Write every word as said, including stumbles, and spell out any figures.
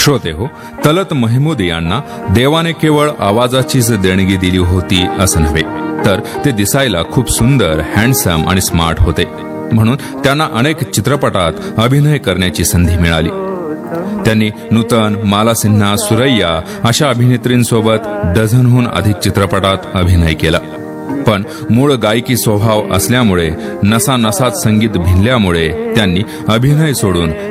श्रोते हो, तलत महमूद यांना देवाने केवळ आवाजाचीच देणगी दिली होती असं नव्हे, तर ते दिसायला खूप सुंदर, हँडसम आणि स्मार्ट होते. म्हणून त्यांना अनेक चित्रपटात अभिनय करण्याची संधी मिळाली. त्यांनी नूतन, माला सिन्हा, सुरैया अशा अभिनेत्रींसोबत डझनहून अधिक चित्रपटात अभिनय केला. पण मूळ गायकी स्वभाव असल्यामुळे, नसा नसात संगीत भिनल्यामुळे त्यांनी अभिनय सोडून